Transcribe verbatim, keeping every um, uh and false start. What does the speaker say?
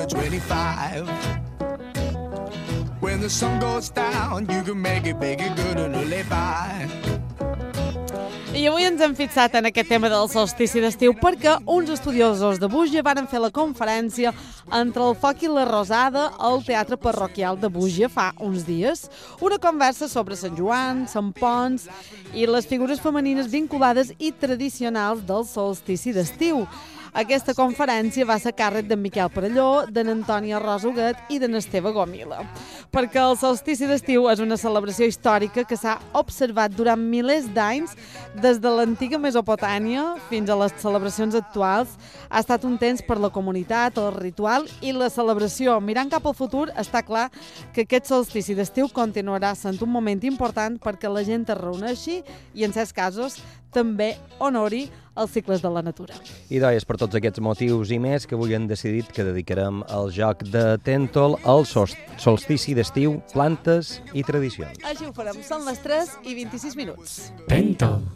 gonna twenty-five. When the sun goes down, you can make it, make it good and live by. I avui ens hem fixat en aquest tema del solstici d'estiu perquè uns estudiosos de Búger van fer la conferència Entre el foc i la rosada al Teatre Parroquial de Búger fa uns dies. Una conversa sobre Sant Joan, Sant Ponç i les figures femenines vinculades i tradicionals del solstici d'estiu. Aquesta conferència va ser a càrrec d'en Miquel Perelló, d'en Antònia Rosuguet i d'en Esteve Gomila, perquè el solstici d'estiu és una celebració històrica que s'ha observat durant milers d'anys, des de l'antiga Mesopotàmia fins a les celebracions actuals. Ha estat un temps per la comunitat, el ritual i la celebració. Mirant cap al futur, està clar que aquest solstici d'estiu continuarà sent un moment important perquè la gent es reuneixi i, en certs casos, també honori els cicles de la natura. I és per tots aquests motius i més que avui hem decidit que dedicarem el joc de Tèntol al solstici d'estiu, plantes i tradicions. Així ho farem. Són les tres i vint-i-sis minuts. Tèntol.